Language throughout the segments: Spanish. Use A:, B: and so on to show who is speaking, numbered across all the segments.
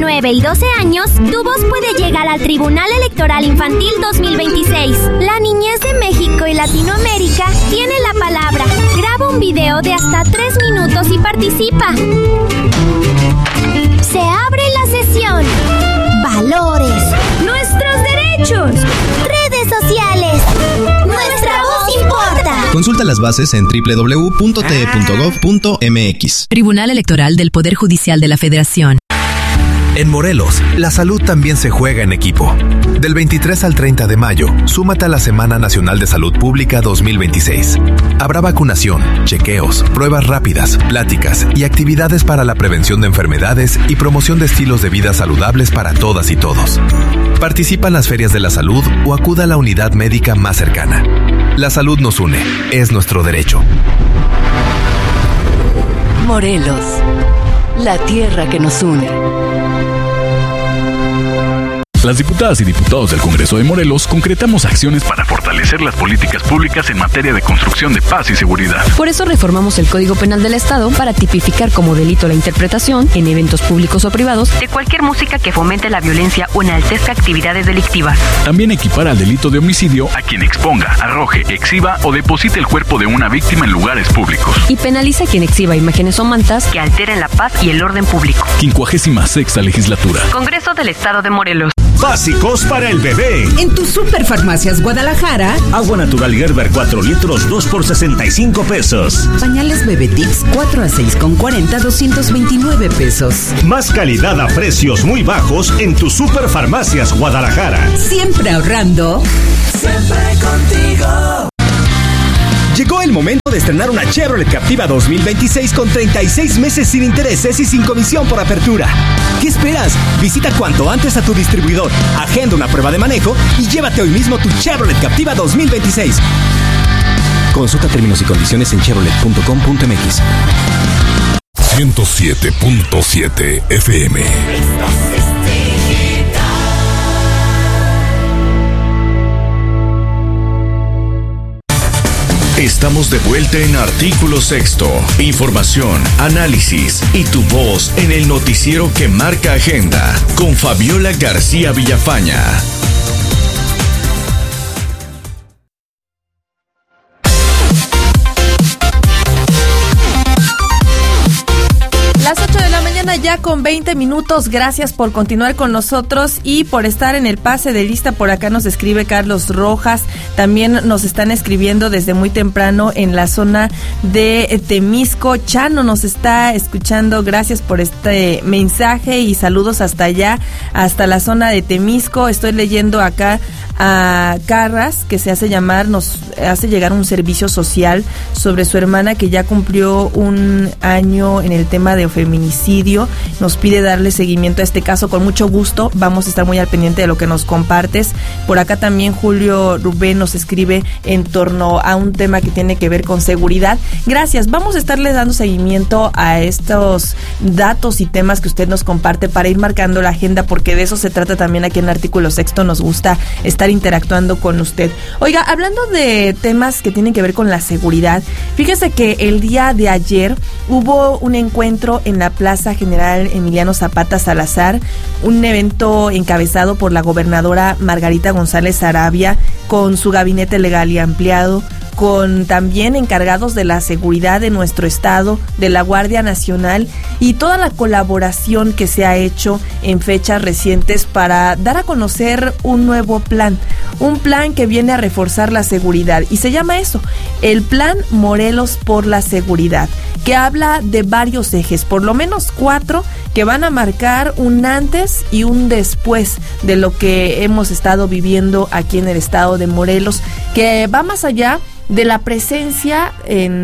A: 9 y 12 años, tu voz puede llegar al Tribunal Electoral Infantil 2026. La niñez de México y Latinoamérica tiene la palabra. Graba un video de hasta 3 minutos y participa. Se abre la sesión. Valores. Nuestros derechos. Redes sociales. Nuestra voz importa.
B: Consulta las bases en www.te.gov.mx.
C: Tribunal Electoral del Poder Judicial de la Federación.
D: En Morelos, la salud también se juega en equipo. Del 23 al 30 de mayo, súmate a la Semana Nacional de Salud Pública 2026. Habrá vacunación, chequeos, pruebas rápidas, pláticas y actividades para la prevención de enfermedades y promoción de estilos de vida saludables para todas y todos. Participa en las ferias de la salud o acuda a la unidad médica más cercana. La salud nos une, es nuestro derecho.
C: Morelos, la tierra que nos une.
E: Las diputadas y diputados del Congreso de Morelos concretamos acciones para fortalecer las políticas públicas en materia de construcción de paz y seguridad.
C: Por eso reformamos el Código Penal del Estado para tipificar como delito la interpretación, en eventos públicos o privados, de cualquier música que fomente la violencia o enaltezca actividades delictivas.
E: También equipara al delito de homicidio a quien exponga, arroje, exhiba o deposite el cuerpo de una víctima en lugares públicos.
C: Y penaliza a quien exhiba imágenes o mantas que alteren la paz y el orden público.
E: 56ª Legislatura.
C: Congreso del Estado de Morelos.
F: Básicos para el bebé.
G: En tu Superfarmacias Guadalajara.
F: Agua natural Gerber 4 litros, 2 por 65 pesos.
G: Pañales Bebetix 4 a 6 con 40, 229 pesos.
F: Más calidad a precios muy bajos en tu Superfarmacias Guadalajara.
G: Siempre ahorrando.
H: Siempre contigo.
I: Llegó el momento de estrenar una Chevrolet Captiva 2026 con 36 meses sin intereses y sin comisión por apertura. ¿Qué esperas? Visita cuanto antes a tu distribuidor, agenda una prueba de manejo y llévate hoy mismo tu Chevrolet Captiva 2026. Consulta términos y condiciones en chevrolet.com.mx.
J: 107.7 FM. Estamos de vuelta en Artículo Sexto. Información, análisis y tu voz en el noticiero que marca agenda con Fabiola García Villafaña.
K: Las 8 de la mañana ya con 20 minutos. Gracias por continuar con nosotros y por estar en el pase de lista. Por acá nos escribe Carlos Rojas. También nos están escribiendo desde muy temprano en la zona de Temisco. Chano nos está escuchando. Gracias por este mensaje y saludos hasta allá, hasta la zona de Temisco. Estoy leyendo acá a Carras, que se hace llamar, nos hace llegar un servicio social sobre su hermana que ya cumplió un año en el tema de feminicidio. Nos pide darle seguimiento a este caso. Con mucho gusto, vamos a estar muy al pendiente de lo que nos compartes. Por acá también Julio Rubén nos escribe en torno a un tema que tiene que ver con seguridad. Gracias, vamos a estarle dando seguimiento a estos datos y temas que usted nos comparte para ir marcando la agenda, porque de eso se trata también aquí en Artículo Sexto. Nos gusta estar interactuando con usted. Oiga, hablando de temas que tienen que ver con la seguridad, fíjese que el día de ayer hubo un encuentro en la Plaza General Emiliano Zapata Salazar, un evento encabezado por la gobernadora Margarita González Sarabia, con su gabinete legal y ampliado, con también encargados de la seguridad de nuestro estado, de la Guardia Nacional y toda la colaboración que se ha hecho en fechas recientes para dar a conocer un nuevo plan, un plan que viene a reforzar la seguridad y se llama eso, el Plan Morelos por la Seguridad, que habla de varios ejes, por lo menos 4, que van a marcar un antes y un después de lo que hemos estado viviendo aquí en el estado de Morelos, que va más allá de la presencia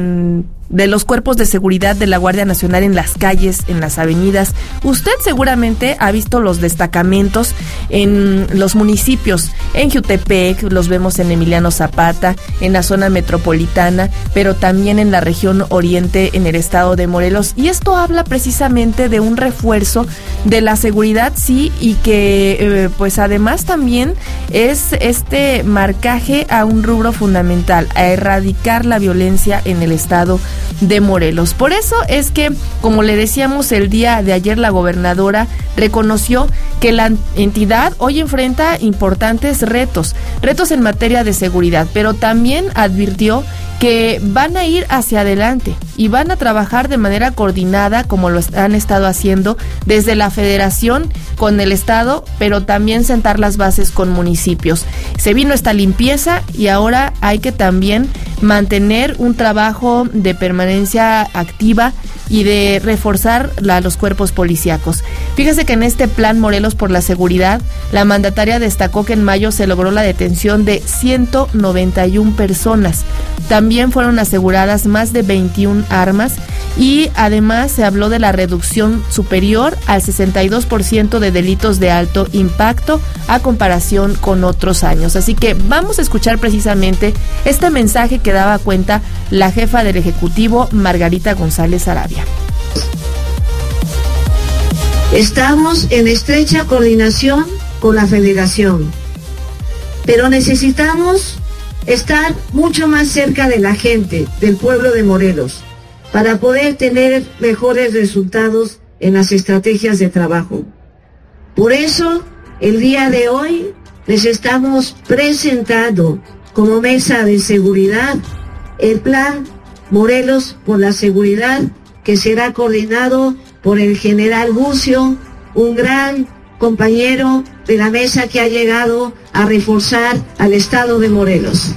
K: de los cuerpos de seguridad de la Guardia Nacional en las calles, en las avenidas. Usted seguramente ha visto los destacamentos en los municipios, en Jutepec, los vemos en Emiliano Zapata, en la zona metropolitana, pero también en la región oriente, en el estado de Morelos. Y esto habla precisamente de un refuerzo de la seguridad, sí, y que pues además también es este marcaje a un rubro fundamental, a erradicar la violencia en el estado de Morelos. Por eso es que, como le decíamos el día de ayer, la gobernadora reconoció que la entidad hoy enfrenta importantes retos en materia de seguridad, pero también advirtió que van a ir hacia adelante y van a trabajar de manera coordinada como lo han estado haciendo desde la federación con el estado, pero también sentar las bases con municipios. Se vino esta limpieza y ahora hay que también mantener un trabajo de permanencia activa y de reforzar los cuerpos policíacos. Fíjese que en este plan Morelos por la seguridad, la mandataria destacó que en mayo se logró la detención de 191 personas. También fueron aseguradas más de 21 armas y además se habló de la reducción superior al 62% de delitos de alto impacto a comparación con otros años. Así que vamos a escuchar precisamente este mensaje que daba cuenta la jefa del Ejecutivo, Margarita González Arabia.
B: Estamos en estrecha coordinación con la Federación, pero necesitamos estar mucho más cerca de la gente, del pueblo de Morelos, para poder tener mejores resultados en las estrategias de trabajo. Por eso, el día de hoy les estamos presentando como mesa de seguridad el plan Morelos por la seguridad, que será coordinado por el general Bucio, un gran compañero de la mesa que ha llegado a reforzar al estado de Morelos.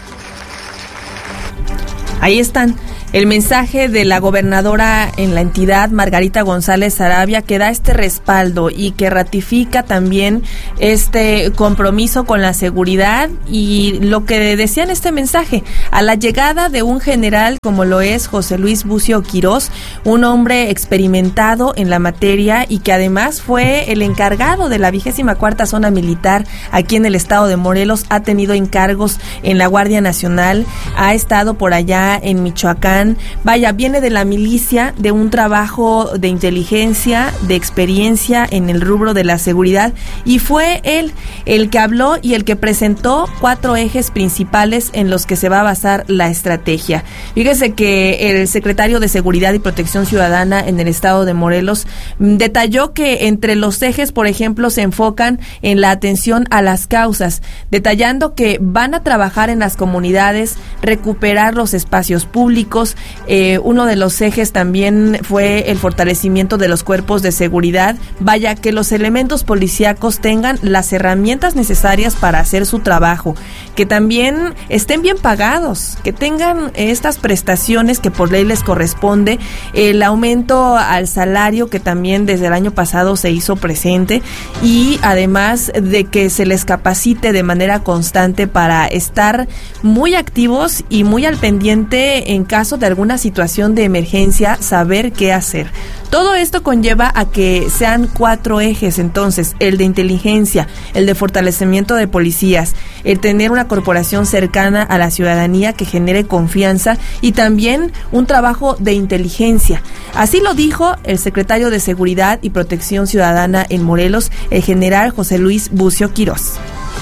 K: Ahí están. El mensaje de la gobernadora en la entidad, Margarita González Arabia, que da este respaldo y que ratifica también este compromiso con la seguridad y lo que decía en este mensaje, a la llegada de un general como lo es José Luis Bucio Quirós, un hombre experimentado en la materia y que además fue el encargado de la 24ª Zona Militar aquí en el estado de Morelos, ha tenido encargos en la Guardia Nacional, ha estado por allá en Michoacán. Vaya, viene de la milicia, de un trabajo de inteligencia, de experiencia en el rubro de la seguridad, y fue él el que habló y el que presentó 4 ejes principales en los que se va a basar la estrategia. Fíjese que el secretario de Seguridad y Protección Ciudadana en el estado de Morelos detalló que entre los ejes, por ejemplo, se enfocan en la atención a las causas, detallando que van a trabajar en las comunidades, recuperar los espacios públicos. Uno de los ejes también fue el fortalecimiento de los cuerpos de seguridad. Vaya, que los elementos policíacos tengan las herramientas necesarias para hacer su trabajo, que también estén bien pagados, que tengan estas prestaciones que por ley les corresponde, el aumento al salario que también desde el año pasado se hizo presente, y además de que se les capacite de manera constante para estar muy activos y muy al pendiente en caso de alguna situación de emergencia, saber qué hacer. Todo esto conlleva a que sean 4 ejes, entonces, el de inteligencia, el de fortalecimiento de policías, el tener una corporación cercana a la ciudadanía que genere confianza y también un trabajo de inteligencia. Así lo dijo el secretario de Seguridad y Protección Ciudadana en Morelos, el general José Luis Bucio Quirós.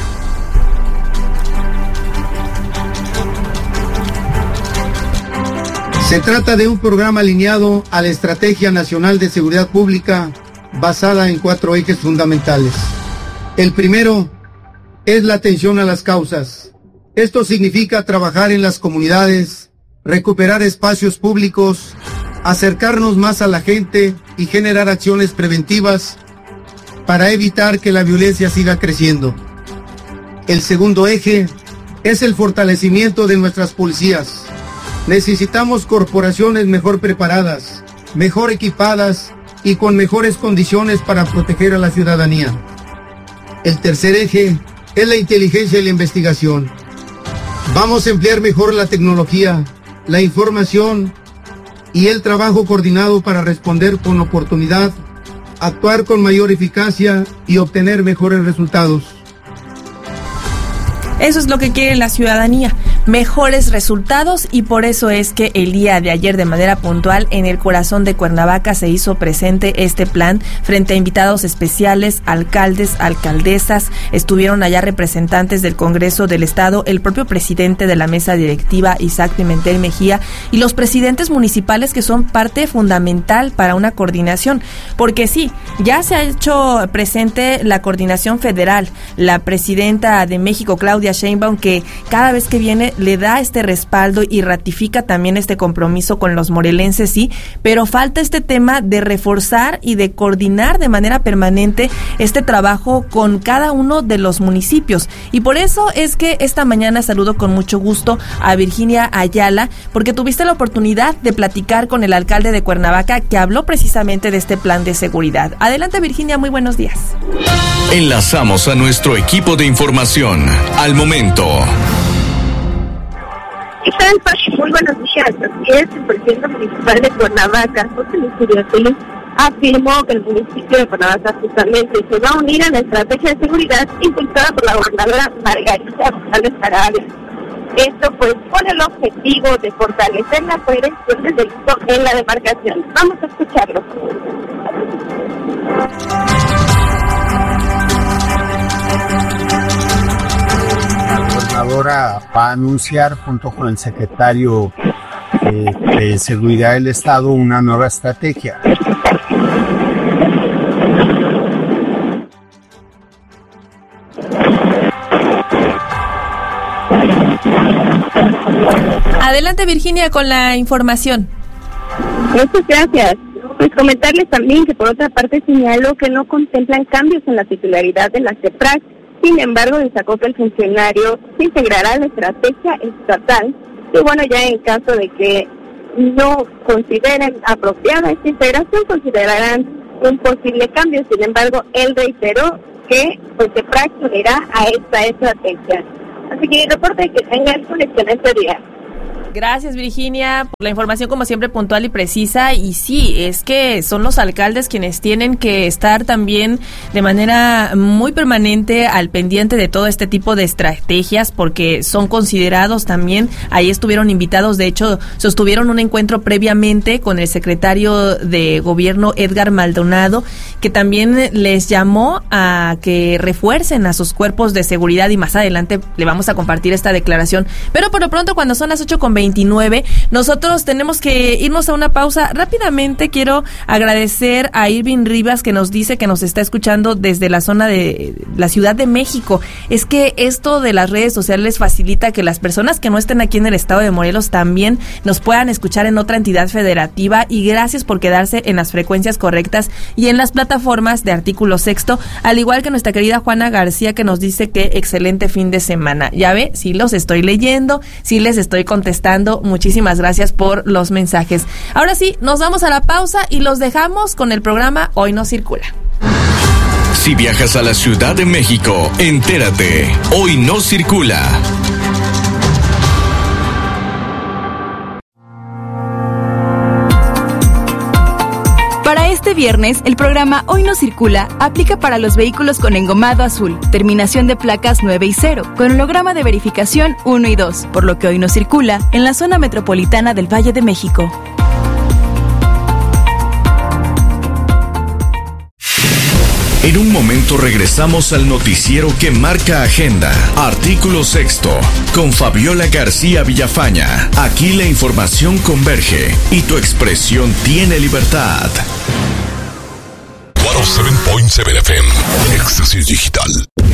L: Se trata de un programa alineado a la Estrategia Nacional de Seguridad Pública basada en 4 ejes fundamentales. El primero es la atención a las causas. Esto significa trabajar en las comunidades, recuperar espacios públicos, acercarnos más a la gente y generar acciones preventivas para evitar que la violencia siga creciendo. El segundo eje es el fortalecimiento de nuestras policías. Necesitamos corporaciones mejor preparadas, mejor equipadas y con mejores condiciones para proteger a la ciudadanía. El tercer eje es la inteligencia y la investigación. Vamos a emplear mejor la tecnología, la información y el trabajo coordinado para responder con oportunidad, actuar con mayor eficacia y obtener mejores resultados.
K: Eso es lo que quiere la ciudadanía. mejores resultados, y por eso es que el día de ayer, de manera puntual, en el corazón de Cuernavaca se hizo presente este plan frente a invitados especiales, alcaldes, alcaldesas. Estuvieron allá representantes del Congreso del Estado, el propio presidente de la mesa directiva, Isaac Pimentel Mejía, y los presidentes municipales, que son parte fundamental para una coordinación, porque sí, ya se ha hecho presente la coordinación federal, la presidenta de México, Claudia Sheinbaum, que cada vez que viene le da este respaldo y ratifica también este compromiso con los morelenses, sí, pero falta este tema de reforzar y de coordinar de manera permanente este trabajo con cada uno de los municipios, y por eso es que esta mañana saludo con mucho gusto a Virginia Ayala, porque tuviste la oportunidad de platicar con el alcalde de Cuernavaca, que habló precisamente de este plan de seguridad. Adelante, Virginia, muy buenos días.
J: Enlazamos a nuestro equipo de información al momento.
M: ¿Qué tal, Pachi? Muy buenos días. Así es, el presidente municipal de Cuernavaca, José Luis Uriastegui, afirmó que el municipio de Cuernavaca justamente se va a unir a la estrategia de seguridad impulsada por la gobernadora Margarita González Saravia. Esto pues con el objetivo de fortalecer la prevención del delito en la demarcación. Vamos a escucharlo.
N: La gobernadora va a anunciar junto con el secretario de Seguridad del Estado una nueva estrategia.
K: Adelante, Virginia, con la información.
M: Muchas gracias. Pues comentarles también que por otra parte señaló que no contemplan cambios en la titularidad de la CEPRAC. Sin embargo, destacó que el funcionario se integrará a la estrategia estatal y bueno, ya en caso de que no consideren apropiada esta integración, considerarán un posible cambio. Sin embargo, él reiteró que pues CEPRAC se unirá a esta estrategia. Así que reporte que tengan un excelente día.
K: Gracias, Virginia, por la información como siempre puntual y precisa. Y sí, es que son los alcaldes quienes tienen que estar también de manera muy permanente al pendiente de todo este tipo de estrategias, porque son considerados también. Ahí estuvieron invitados, de hecho, sostuvieron un encuentro previamente con el secretario de Gobierno, Edgar Maldonado, que también les llamó a que refuercen a sus cuerpos de seguridad, y más adelante le vamos a compartir esta declaración. Pero por lo pronto, cuando son las 8:29, nosotros tenemos que irnos a una pausa. Rápidamente quiero agradecer a Irving Rivas, que nos dice que nos está escuchando desde la zona de la Ciudad de México. Es que esto de las redes sociales facilita que las personas que no estén aquí en el estado de Morelos también nos puedan escuchar en otra entidad federativa, y gracias por quedarse en las frecuencias correctas y en las plataformas de Artículo Sexto, al igual que nuestra querida Juana García, que nos dice que excelente fin de semana. Ya ve, sí los estoy leyendo, sí les estoy contestando. Muchísimas gracias por los mensajes. Ahora sí, nos vamos a la pausa y los dejamos con el programa Hoy No Circula.
J: Si viajas a la Ciudad de México, entérate. Hoy No Circula.
O: Para este viernes, el programa Hoy No Circula aplica para los vehículos con engomado azul, terminación de placas 9 y 0, con holograma de verificación 1 y 2, por lo que hoy no circula en la zona metropolitana del Valle de México.
J: En un momento regresamos al noticiero que marca agenda. Artículo Sexto, con Fabiola García Villafaña. Aquí la información converge y tu expresión tiene libertad.
P: 107.7 FM, Éxtasis Digital.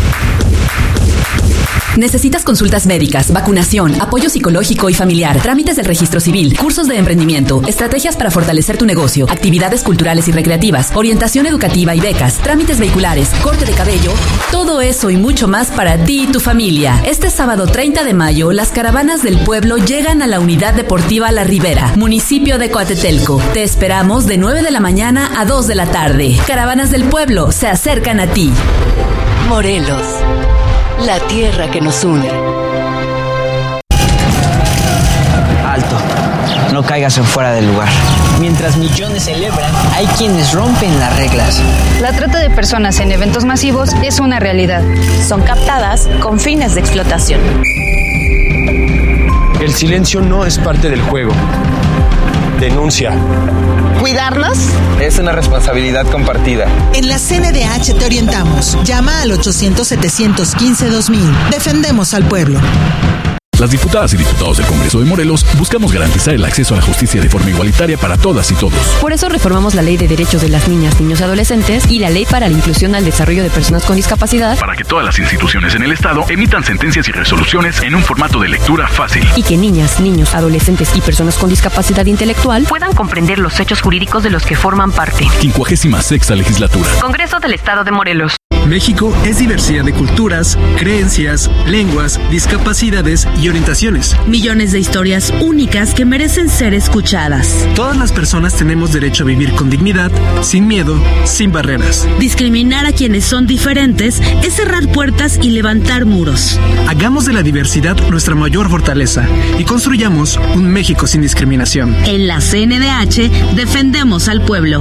Q: ¿Necesitas consultas médicas, vacunación, apoyo psicológico y familiar, trámites del registro civil, cursos de emprendimiento, estrategias para fortalecer tu negocio, actividades culturales y recreativas, orientación educativa y becas, trámites vehiculares, corte de cabello? Todo eso y mucho más para ti y tu familia. Este sábado 30 de mayo, las caravanas del pueblo llegan a la Unidad Deportiva La Ribera, municipio de Coatetelco. Te esperamos de 9 de la mañana a 2 de la tarde. Caravanas del pueblo se acercan a ti.
R: Morelos, la tierra que nos une.
S: Alto, no caigas en fuera del lugar. Mientras millones celebran, hay quienes rompen las reglas.
T: La trata de personas en eventos masivos es una realidad.
U: Son captadas con fines de explotación. El silencio no es parte del juego. Denuncia.
V: ¿Cuidarnos?
U: Es una responsabilidad compartida.
V: En la CNDH te orientamos. Llama al 800-715-2000. Defendemos al pueblo.
E: Las diputadas y diputados del Congreso de Morelos buscamos garantizar el acceso a la justicia de forma igualitaria para todas y todos.
C: Por eso reformamos la Ley de Derechos de las Niñas, Niños y Adolescentes y la Ley para la Inclusión al Desarrollo de Personas con Discapacidad,
E: para que todas las instituciones en el Estado emitan sentencias y resoluciones en un formato de lectura fácil.
C: Y que niñas, niños, adolescentes y personas con discapacidad intelectual puedan comprender los hechos jurídicos de los que forman parte.
E: 56ª Legislatura.
C: Congreso del Estado de Morelos.
W: México es diversidad de culturas, creencias, lenguas, discapacidades y orientaciones.
X: Millones de historias únicas que merecen ser escuchadas.
W: Todas las personas tenemos derecho a vivir con dignidad, sin miedo, sin barreras.
X: Discriminar a quienes son diferentes es cerrar puertas y levantar muros.
W: Hagamos de la diversidad nuestra mayor fortaleza y construyamos un México sin discriminación.
X: En la CNDH defendemos al pueblo.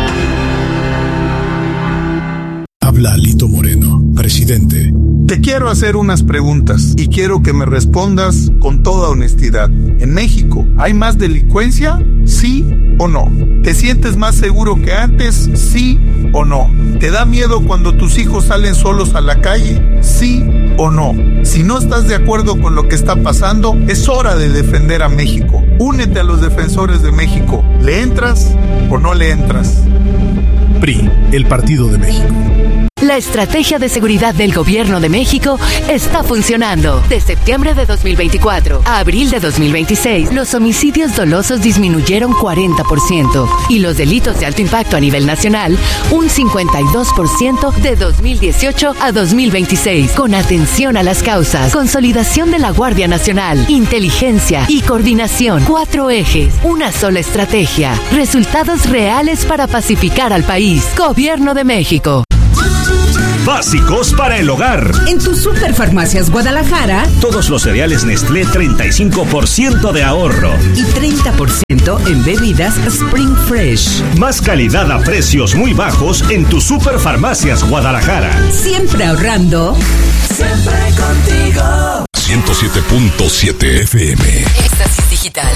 Y: Habla Lito Moreno, presidente.
Z: Te quiero hacer unas preguntas y quiero que me respondas con toda honestidad. ¿En México hay más delincuencia? ¿Sí o no? ¿Te sientes más seguro que antes? ¿Sí o no? ¿Te da miedo cuando tus hijos salen solos a la calle? ¿Sí o no? Si no estás de acuerdo con lo que está pasando, es hora de defender a México. Únete a los defensores de México. ¿Le entras o no le entras?
Y: PRI, el Partido de México.
Q: La estrategia de seguridad del Gobierno de México está funcionando. De septiembre de 2024 a abril de 2026, los homicidios dolosos disminuyeron 40% y los delitos de alto impacto a nivel nacional un 52% de 2018 a 2026. Con atención a las causas, consolidación de la Guardia Nacional, inteligencia y coordinación. 4 ejes, una sola estrategia. Resultados reales para pacificar al país. Gobierno de México.
F: Básicos para el hogar.
G: En tus Superfarmacias Guadalajara,
F: todos los cereales Nestlé 35% de ahorro.
G: Y 30% en bebidas Spring Fresh.
F: Más calidad a precios muy bajos en tus Superfarmacias Guadalajara.
G: Siempre ahorrando.
H: Siempre contigo.
P: 107.7 FM.
R: Éxtasis Digital.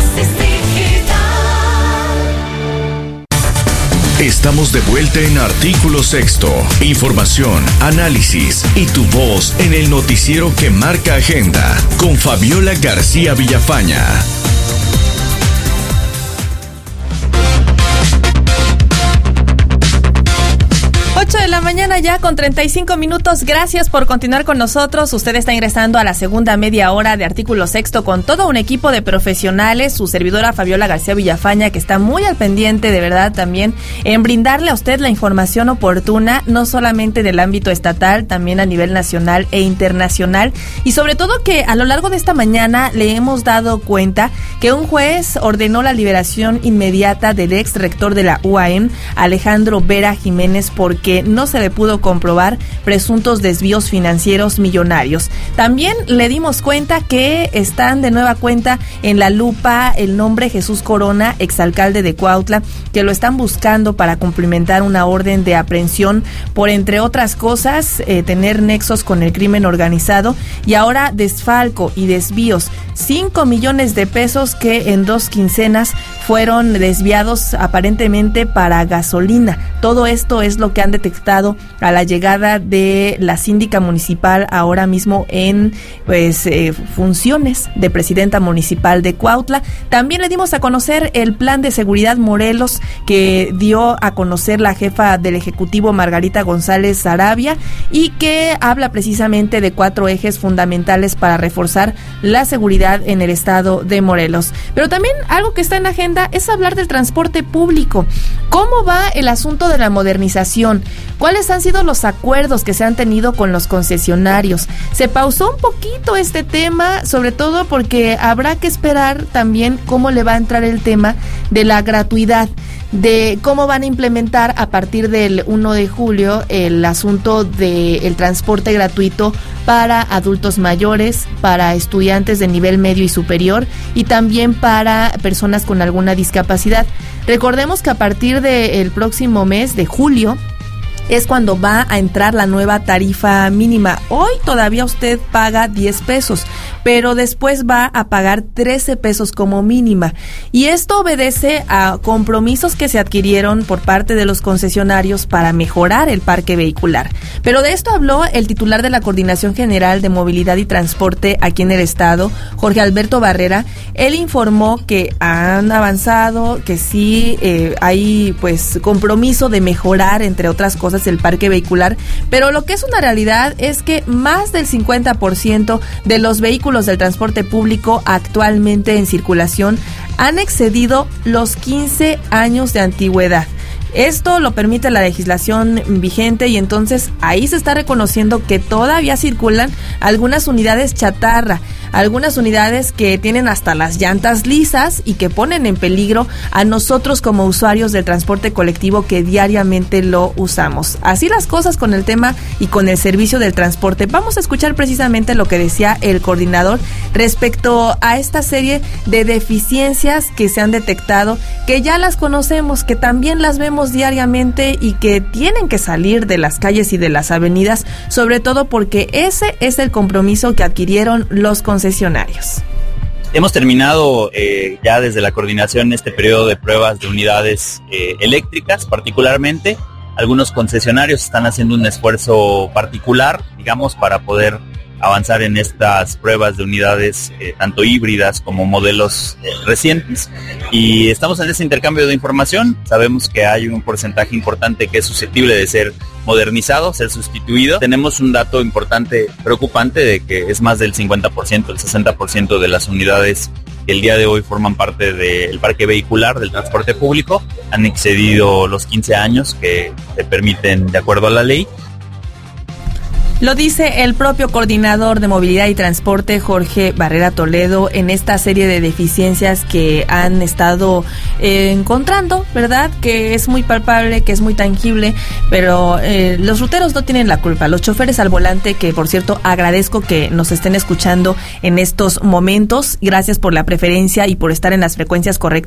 J: Estamos de vuelta en Artículo Sexto. Información, análisis y tu voz en el noticiero que marca agenda con Fabiola García Villafaña.
K: 8 de la mañana ya con 35 minutos. Gracias por continuar con nosotros. Usted está ingresando a la segunda media hora de Artículo Sexto con todo un equipo de profesionales. Su servidora Fabiola García Villafaña, que está muy al pendiente, de verdad, también en brindarle a usted la información oportuna, no solamente del ámbito estatal, también a nivel nacional e internacional. Y sobre todo que a lo largo de esta mañana le hemos dado cuenta que un juez ordenó la liberación inmediata del ex rector de la UAM, Alejandro Vera Jiménez, porque no se le pudo comprobar presuntos desvíos financieros millonarios. También le dimos cuenta que están de nueva cuenta en la lupa el nombre Jesús Corona, exalcalde de Cuautla, que lo están buscando para cumplimentar una orden de aprehensión por, entre otras cosas, tener nexos con el crimen organizado y ahora desfalco y desvíos. 5 millones de pesos que en 2 quincenas fueron desviados aparentemente para gasolina. Todo esto es lo que han detectado a la llegada de la síndica municipal ahora mismo en funciones de presidenta municipal de Cuautla. También le dimos a conocer el plan de seguridad Morelos que dio a conocer la jefa del Ejecutivo Margarita González Sarabia y que habla precisamente de 4 ejes fundamentales para reforzar la seguridad en el estado de Morelos. Pero también algo que está en agenda es hablar del transporte público. ¿Cómo va el asunto de la modernización? ¿Cuáles han sido los acuerdos que se han tenido con los concesionarios? Se pausó un poquito este tema, sobre todo porque habrá que esperar también cómo le va a entrar el tema de la gratuidad, de cómo van a implementar a partir del 1 de julio el asunto del transporte gratuito para adultos mayores, para estudiantes de nivel medio y superior y también para personas con alguna discapacidad. Recordemos que a partir del próximo mes de julio es cuando va a entrar la nueva tarifa mínima. Hoy todavía usted paga 10 pesos, pero después va a pagar 13 pesos como mínima. Y esto obedece a compromisos que se adquirieron por parte de los concesionarios para mejorar el parque vehicular. Pero de esto habló el titular de la Coordinación General de Movilidad y Transporte aquí en el estado, Jorge Alberto Barrera. Él informó que han avanzado, que sí hay pues compromiso de mejorar, entre otras cosas, el parque vehicular, pero lo que es una realidad es que más del 50% de los vehículos del transporte público actualmente en circulación han excedido los 15 años de antigüedad. Esto lo permite la legislación vigente y entonces ahí se está reconociendo que todavía circulan algunas unidades chatarra, algunas unidades que tienen hasta las llantas lisas y que ponen en peligro a nosotros como usuarios del transporte colectivo que diariamente lo usamos. Así las cosas con el tema y con el servicio del transporte. Vamos a escuchar precisamente lo que decía el coordinador respecto a esta serie de deficiencias que se han detectado, que ya las conocemos, que también las vemos diariamente y que tienen que salir de las calles y de las avenidas, sobre todo porque ese es el compromiso que adquirieron los concesionarios.
A: Hemos terminado ya desde la coordinación este periodo de pruebas de unidades eléctricas, particularmente. Algunos concesionarios están haciendo un esfuerzo particular, digamos, para poder avanzar en estas pruebas de unidades tanto híbridas como modelos recientes, y estamos en ese intercambio de información. Sabemos que hay un porcentaje importante que es susceptible de ser modernizado, ser sustituido. Tenemos un dato importante, preocupante, de que es más del 50%, el 60% de las unidades que el día de hoy forman parte del parque vehicular del transporte público han excedido los 15 años que se permiten de acuerdo a la ley.
K: Lo dice el propio coordinador de movilidad y transporte, Jorge Barrera Toledo, en esta serie de deficiencias que han estado encontrando, ¿verdad? Que es muy palpable, que es muy tangible, pero los ruteros no tienen la culpa. Los choferes al volante, que por cierto agradezco que nos estén escuchando en estos momentos. Gracias por la preferencia y por estar en las frecuencias correctas.